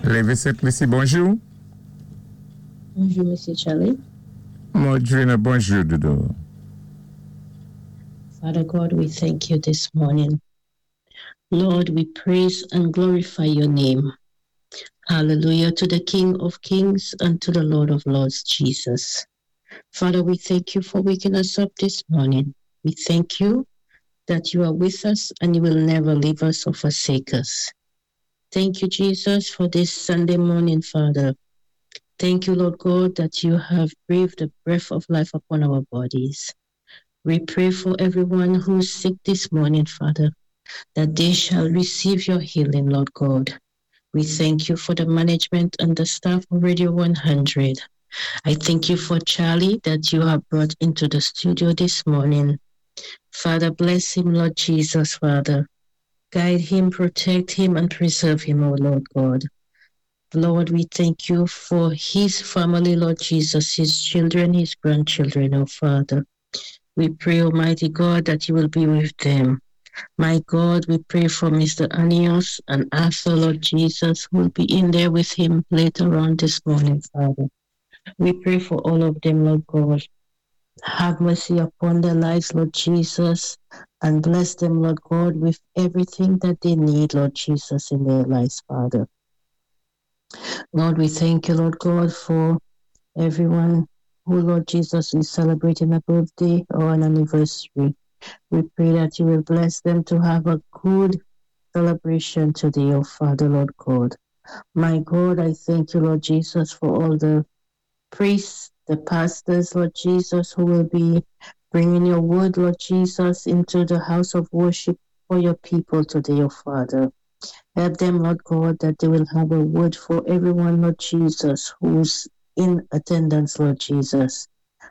Lévi Saint-Lucie, bonjour. Bonjour, Monsieur Charlie. Modrina, bonjour, Dodo. Father God, we thank you this morning. Lord, we praise and glorify your name. Hallelujah to the King of Kings and to the Lord of Lords, Jesus. Father, we thank you for waking us up this morning. We thank you that you are with us and you will never leave us or forsake us. Thank you, Jesus, for this Sunday morning, Father. Thank you, Lord God, that you have breathed the breath of life upon our bodies. We pray for everyone who is sick this morning, Father, that they shall receive your healing, Lord God. We thank you for the management and the staff of Radio 100. I thank you for Charlie that you have brought into the studio this morning. Father, bless him, Lord Jesus, Father. Guide him, protect him, and preserve him, O Lord God. Lord, we thank you for his family, Lord Jesus, his children, his grandchildren, oh Father. We pray, Almighty God, that you will be with them. My God, we pray for Mr. Anios and Arthur, Lord Jesus, who will be in there with him later on this morning, Father. We pray for all of them, Lord God. Have mercy upon their lives, Lord Jesus, and bless them, Lord God, with everything that they need, Lord Jesus, in their lives, Father. Lord, we thank you, Lord God, for everyone who, Lord Jesus, is celebrating a birthday or an anniversary. We pray that you will bless them to have a good celebration today, oh Father, Lord God. My God, I thank you, Lord Jesus, for all the priests, the pastors, Lord Jesus, who will be bringing your word, Lord Jesus, into the house of worship for your people today, oh Father. Help them, Lord God, that they will have a word for everyone, Lord Jesus, who's in attendance, Lord Jesus,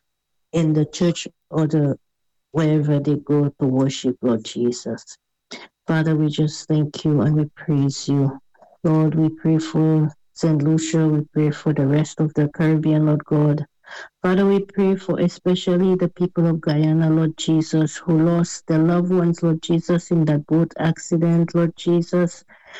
in the church or wherever they go to worship, Lord Jesus. Father, we just thank you and we praise you. Lord, we pray for St. Lucia. We pray for the rest of the Caribbean, Lord God. Father, we pray for especially the people of Guyana, Lord Jesus, who lost their loved ones, Lord Jesus, in that boat accident, Lord Jesus,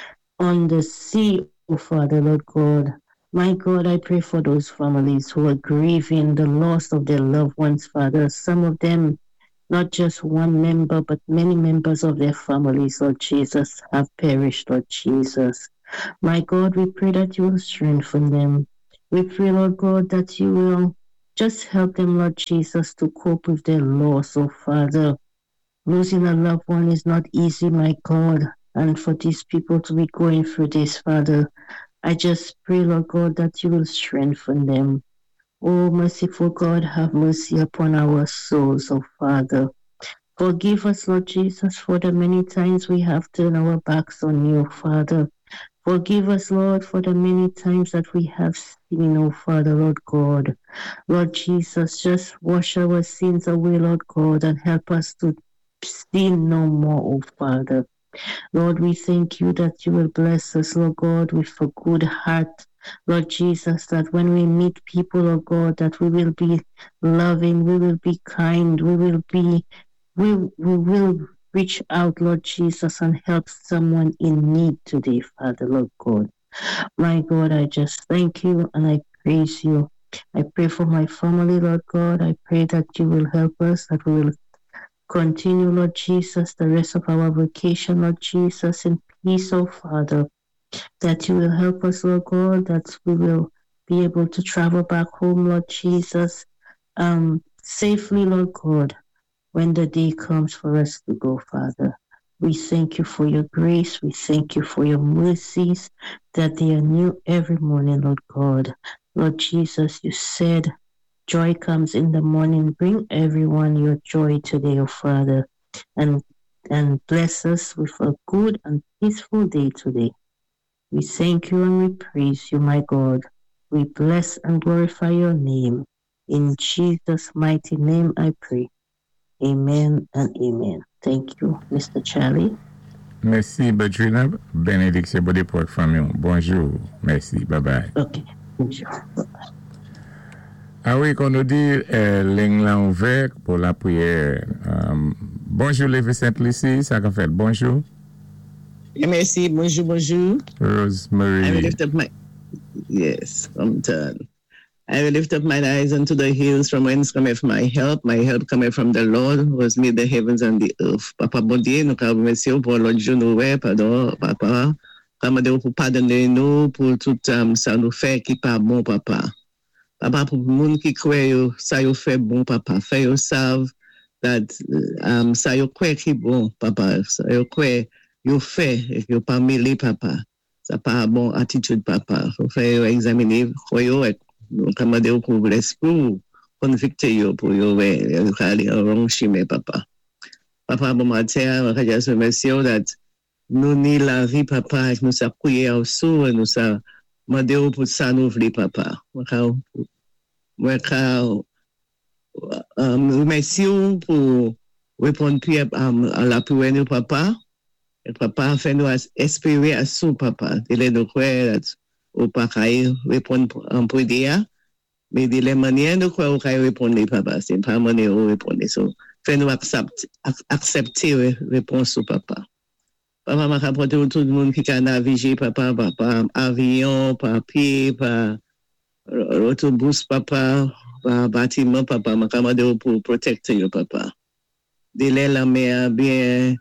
on the sea, oh Father, Lord God. My God, I pray for those families who are grieving the loss of their loved ones, Father. Some of them, not just one member, but many members of their families, Lord Jesus, have perished, Lord Jesus. My God, we pray that you will strengthen them. We pray, Lord God, that you will just help them, Lord Jesus, to cope with their loss, oh Father. Losing a loved one is not easy, my God. And for these people to be going through this, Father, I just pray, Lord God, that you will strengthen them. Oh, merciful God, have mercy upon our souls, oh Father. Forgive us, Lord Jesus, for the many times we have turned our backs on you, Father. Forgive us, Lord, for the many times that we have sinned, oh Father, Lord God. Lord Jesus, just wash our sins away, Lord God, and help us to sin no more, oh Father. Lord, we thank you that you will bless us, Lord God, with a good heart. Lord Jesus, that when we meet people, oh God, that we will be loving, we will be kind, we will reach out, Lord Jesus, and help someone in need today, Father, Lord God. My God, I just thank you and I praise you. I pray for my family, Lord God. I pray that you will help us, that we will continue, Lord Jesus, the rest of our vacation, Lord Jesus, in peace, oh Father, that you will help us, Lord God, that we will be able to travel back home, Lord Jesus, safely, Lord God, when the day comes for us to go, Father. We thank you for your grace. We thank you for your mercies, that they are new every morning, Lord God. Lord Jesus, you said, joy comes in the morning. Bring everyone your joy today, O Father, and bless us with a good and peaceful day today. We thank you and we praise you, my God. We bless and glorify your name. In Jesus' mighty name I pray. Amen and amen. Thank you, Mr. Charlie. Merci, Badrina. Bénédiction pour des portes famille. Bonjour. Merci. Bye-bye. OK. Bonjour. Ah oui, qu'on nous dit, l'ingla ouvert pour la prière. Bonjour, Lévi Saint-Lucie, ça fait bonjour. Merci, bonjour. Rosemary. I will lift up my Yes, come turn. I will lift up mine eyes unto the hills from whence cometh my help. My help cometh from the Lord who has made the heavens and the earth. Papa bon Dieu, nous avons remercié pour l'autre jour, nous, pardon, papa. Commandez pour pardonner nous pour tout ça nous fait qui pas bon, papa. Papa, pour le monde qui croit, ça nous fait bon, papa. Fait, vous savent that ça nous croit qui bon, papa. Ça nous croit, vous fait, vous pas mêlé, papa. Ça pas bon attitude, papa. Vous fait examiner, croyez nous commandons pour l'esprit, convicter pour aller en wrong chemin, papa. Papa, bon matin, je remercie that nous ni la vie, papa, nous sommes priés au sous, nous sommes demandés pour ça nous voulons, papa. Merci pour répondre à la prière de papa. Et papa, fait nous espérer à sous, papa. Il est de croire ou pas répondre en prière, mais de la manière de quoi on répondre, papa, c'est pas manière de répondre. So, fait-nous accepter la réponse au papa. Papa m'a rapporté tout le monde qui a navigué, papa, avion, par pied, par autobus, papa, par bâtiment, papa, m'a commandé pour protéger, papa. De la mer bien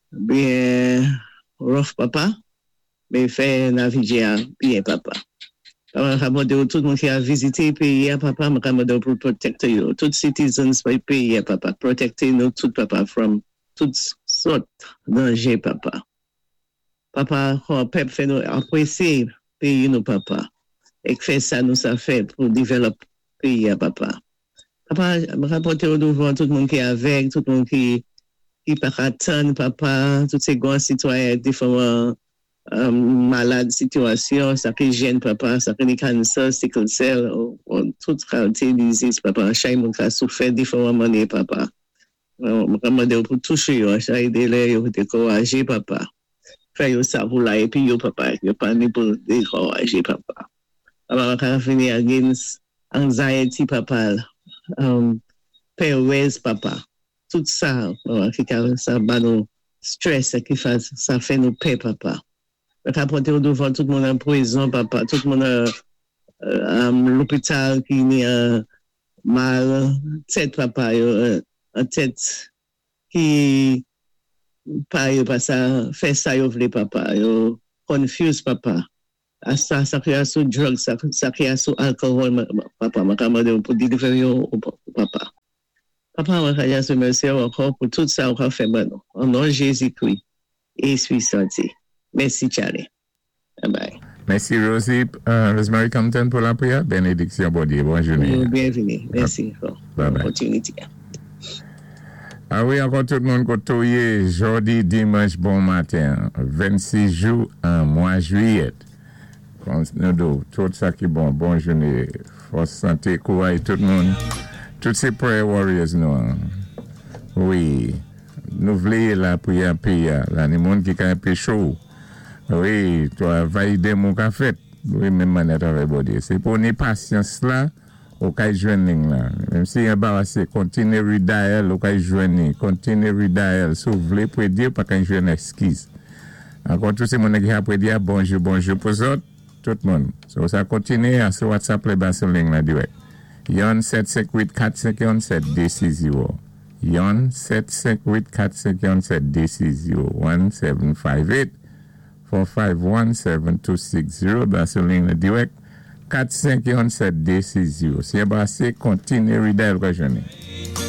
rough, papa. Mais fait naviguer bien, papa. Papa, ramène tout le monde qui a visité le pays, papa, je ramène pour protéger nous. Tous les citizens du pays, papa, protéger nous tout, papa, from toutes sortes de dangers, papa. Papa, quand peuple fait nous apprécier le pays, nous, papa. Et que fait ça, nous, ça fait pour développer le pays, papa. Papa, je rapporte devant tout le monde qui est avec, tout le monde qui peut attendre, papa, tous ces grands citoyens différents. Malade situation, ça qui gêne papa, ça qui cancer, sickle cell, toute qualité de disease, papa, chaque monde qui a souffert différentes manières, papa. Je recommande pour toucher, ça aider les, pour décourager, papa. Faire ça pour la, et puis, papa, je pas pour décourager, papa. Papa, quand on finit against anxiety, papa, POS, papa. Tout ça, qui ça, nous stress, qui fait, ça fait nous paix, papa. Rapporter devant tout le monde en prison, papa, tout le monde à l'hôpital qui est mal, tête, papa, en tête qui pas ça, fait ça, vous voulez, papa, confuse, papa. Ça crée sous drogue, ça crée sous alcool, papa, ma camarade pour délivrer au papa. Papa, ma camarade, je remercie encore pour tout ça qu'on fait, maintenant. Au nom de Jésus-Christ, et suis sorti. Merci, Charlie. Bye-bye. Merci, Rosie. Rosemary Compton pour la prière. Bénédiction, bon Dieu. Bonne journée. Bienvenue. Merci pour l'opportunité. Ah oui, encore tout le monde côtoyé. Jeudi, dimanche, bon matin. 26 jours en mois juillet. Tout ça qui est bon. Bonne journée. Force santé, courage, tout le monde. Tous ces prayer warriors, nous. Oui. Nous voulons la prière payer. Là, les gens qui ont un peu chaud. Oui, toi, valider mon café. Oui, même manette avec body. C'est pour une patience là, au cas joindre là. Même si un bar c'est continuer dial, au cas joindre, continuer dial. Si vous voulez prédire, pas qu'un joindre excuse. Encore tous ces gens qui ont prédire bonjour pour autres, tout le monde. So, ça continue sur WhatsApp les bas sur ligne là direct. Yon 758 457 DC0. Yon 758 457 DC0 1758 4517260 bas sur ligne direct 457 DC0. Si vous passez, continuez à regarder le